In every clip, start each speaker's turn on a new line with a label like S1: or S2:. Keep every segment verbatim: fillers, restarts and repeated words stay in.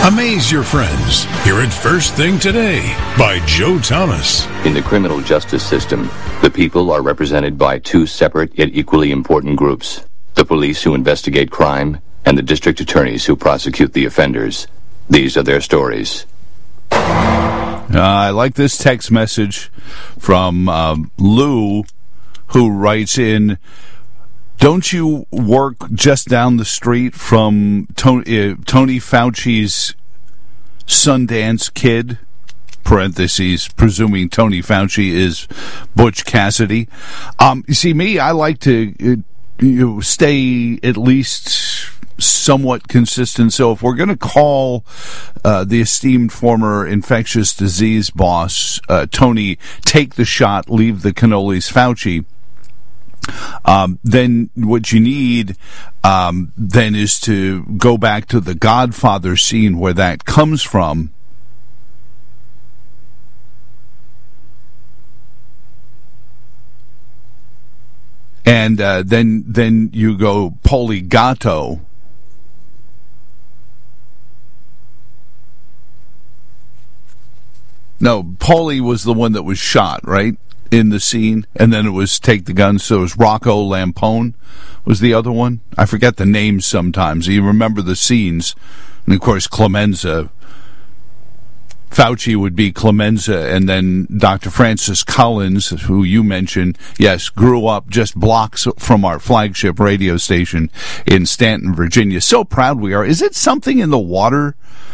S1: Amaze your friends. Hear it first thing today by Joe Thomas.
S2: In the criminal justice system, the people are represented by two separate yet equally important groups. The police who investigate crime and the district attorneys who prosecute the offenders. These are their stories.
S3: Uh, I like this text message from uh, Lou, who writes in, don't you work just down the street from Tony, uh, Tony Fauci's Sundance Kid? Parentheses, presuming Tony Fauci is Butch Cassidy. Um, you see, me, I like to uh, you know, stay at least somewhat consistent. So if we're going to call uh, the esteemed former infectious disease boss, uh, Tony, take the shot, leave the cannolis, Fauci, Um, then what you need um, then is to go back to the Godfather scene where that comes from. And uh, then then you go Poligato. No, Paulie was the one that was shot, right? In the scene, and then it was Take the Gun, so it was Rocco Lampone was the other one. I forget the names sometimes. You remember the scenes. And, of course, Clemenza. Fauci would be Clemenza, and then Doctor Francis Collins, who you mentioned, yes, grew up just blocks from our flagship radio station in Stanton, Virginia. So proud we are. Is it something in the water?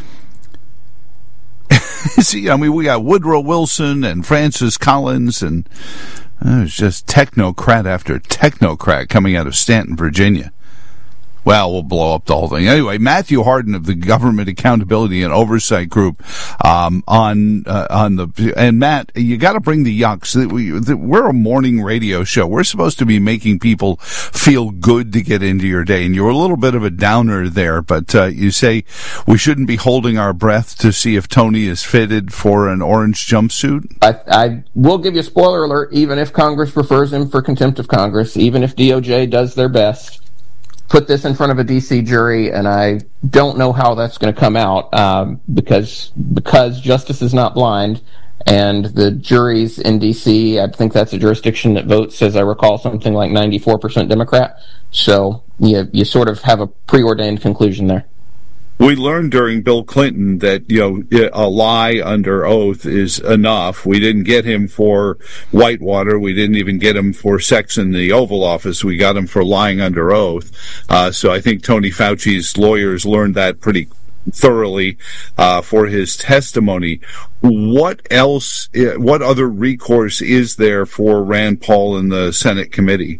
S3: See, I mean, we got Woodrow Wilson and Francis Collins, and uh, it's just technocrat after technocrat coming out of Stanton, Virginia. Well, we'll blow up the whole thing. Anyway, Matthew Harden of the Government Accountability and Oversight Group um, on uh, on the and Matt, you got to bring the yucks. We're a morning radio show. We're supposed to be making people feel good to get into your day, and you're a little bit of a downer there. But uh, you say we shouldn't be holding our breath to see if Tony is fitted for an orange jumpsuit.
S4: I, I will give you a spoiler alert. Even if Congress refers him for contempt of Congress, even if D O J does their best, put this in front of a D C jury, and I don't know how that's going to come out um, because because justice is not blind, and the juries in D C, I think that's a jurisdiction that votes, as I recall, something like ninety-four percent Democrat. So you you sort of have a preordained conclusion there.
S3: We learned during Bill Clinton that, you know, a lie under oath is enough. We didn't get him for Whitewater. We didn't even get him for sex in the Oval Office. We got him for lying under oath. Uh, so I think Tony Fauci's lawyers learned that pretty thoroughly uh, for his testimony. What else, what other recourse is there for Rand Paul and the Senate committee?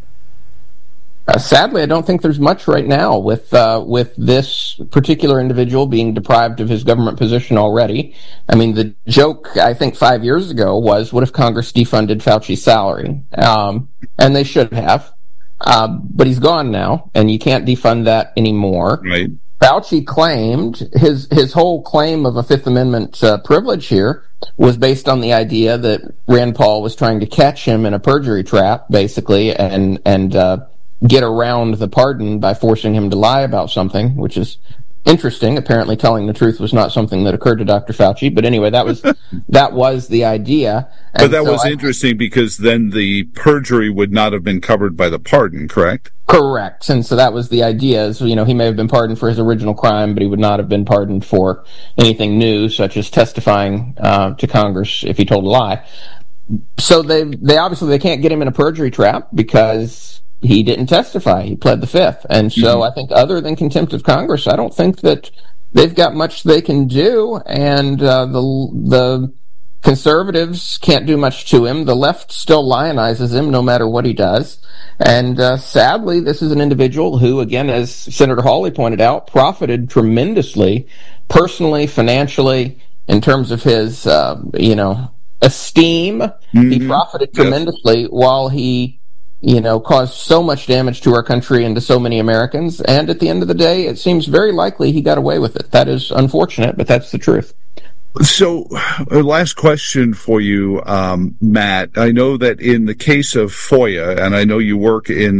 S4: Uh, sadly, I don't think there's much right now with uh, with this particular individual being deprived of his government position already. I mean, the joke, I think, five years ago was, what if Congress defunded Fauci's salary? Um, and they should have. Uh, but he's gone now, and you can't defund that anymore.
S3: Right.
S4: Fauci claimed, his, his whole claim of a Fifth Amendment uh, privilege here was based on the idea that Rand Paul was trying to catch him in a perjury trap, basically, and, and, uh, get around the pardon by forcing him to lie about something, which is interesting. Apparently telling the truth was not something that occurred to Doctor Fauci. But anyway, that was that was the idea. And
S3: but that
S4: so
S3: was
S4: I,
S3: interesting because then the perjury would not have been covered by the pardon, correct?
S4: Correct. And so that was the idea. So, you know, he may have been pardoned for his original crime, but he would not have been pardoned for anything new, such as testifying uh, to Congress if he told a lie. So they they obviously they can't get him in a perjury trap because he didn't testify. He pled the fifth. And so mm-hmm. I think other than contempt of Congress, I don't think that they've got much they can do. And uh, the the conservatives can't do much to him. The left still lionizes him no matter what he does. And uh, sadly, this is an individual who, again, as Senator Hawley pointed out, profited tremendously, personally, financially, in terms of his, uh, you know, esteem. Mm-hmm. He profited tremendously yes. while he you know, caused so much damage to our country and to so many Americans. And at the end of the day, it seems very likely he got away with it. That is unfortunate, but that's the truth.
S3: So, uh, last question for you, um, Matt. I know that in the case of FOIA, and I know you work in